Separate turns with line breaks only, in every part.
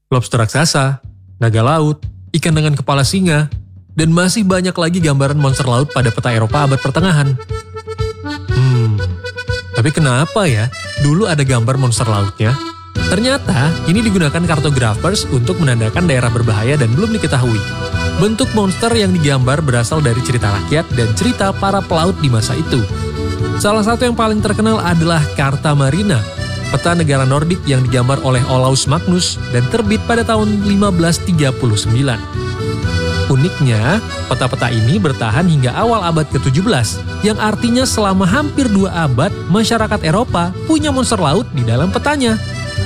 lobster raksasa, naga laut, ikan dengan kepala singa, dan masih banyak lagi gambaran monster laut pada peta Eropa abad pertengahan. Tapi kenapa ya dulu ada gambar monster lautnya? Ternyata ini digunakan cartographers untuk menandakan daerah berbahaya dan belum diketahui. Bentuk monster yang digambar berasal dari cerita rakyat dan cerita para pelaut di masa itu. Salah satu yang paling terkenal adalah Carta Marina, peta negara Nordik yang digambar oleh Olaus Magnus dan terbit pada tahun 1539. Uniknya, peta-peta ini bertahan hingga awal abad ke-17, yang artinya selama hampir 2 abad, masyarakat Eropa punya monster laut di dalam petanya.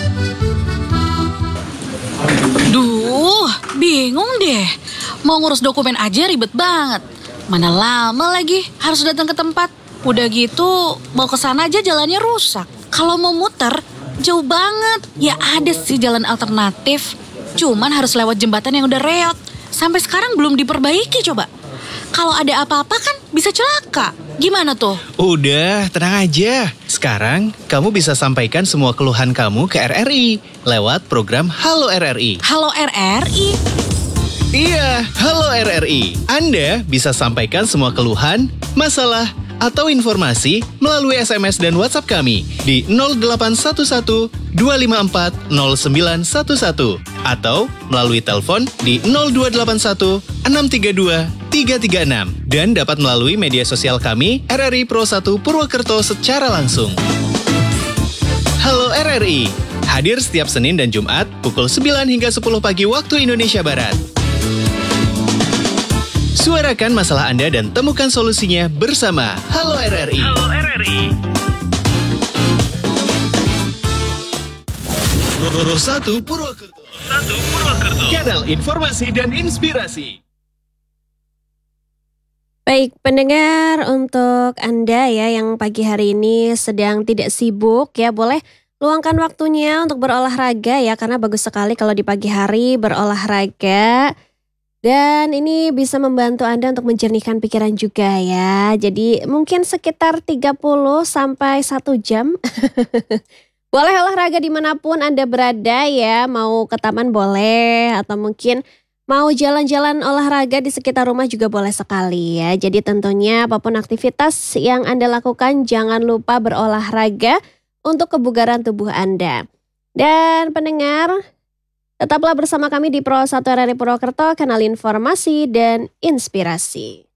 Duh, bingung deh. Mau ngurus dokumen aja ribet banget. Mana lama lagi harus datang ke tempat. Udah gitu, mau ke sana aja jalannya rusak. Kalau mau muter, jauh banget. Ya ada sih jalan alternatif. Cuman harus lewat jembatan yang udah reot. Sampai sekarang belum diperbaiki coba. Kalau ada apa-apa kan bisa celaka. Gimana tuh?
Udah, tenang aja. Sekarang kamu bisa sampaikan semua keluhan kamu ke RRI lewat program Halo RRI.
Halo RRI?
Iya, Halo RRI. Anda bisa sampaikan semua keluhan, masalah, atau informasi melalui SMS dan WhatsApp kami di 0811 254 0911 atau melalui telepon di 0281 632 336 dan dapat melalui media sosial kami RRI Pro 1 Purwokerto secara langsung. Halo RRI, hadir setiap Senin dan Jumat pukul 9 hingga 10 pagi waktu Indonesia Barat. Suarakan masalah Anda dan temukan solusinya bersama Halo RRI. Halo RRI. Pro 1 Purwokerto. Kanal informasi dan inspirasi.
Baik, pendengar, untuk Anda ya yang pagi hari ini sedang tidak sibuk ya, boleh luangkan waktunya untuk berolahraga ya, karena bagus sekali kalau di pagi hari berolahraga. Dan ini bisa membantu Anda untuk menjernihkan pikiran juga ya. Jadi mungkin sekitar 30 sampai 1 jam. Boleh olahraga dimanapun Anda berada ya. Mau ke taman boleh, atau mungkin mau jalan-jalan olahraga di sekitar rumah juga boleh sekali ya. Jadi tentunya apapun aktivitas yang Anda lakukan, jangan lupa berolahraga untuk kebugaran tubuh Anda. Dan pendengar, tetaplah bersama kami di Pro 1 RRI Purwokerto, kanal informasi dan inspirasi.